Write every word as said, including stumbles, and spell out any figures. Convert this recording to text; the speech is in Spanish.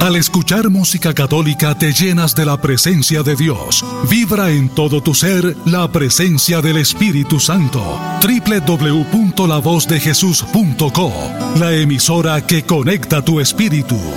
Al escuchar música católica te llenas de la presencia de Dios. Vibra en todo tu ser la presencia del Espíritu Santo. doble u doble u doble u punto la voz de jesús punto co, la emisora que conecta tu espíritu.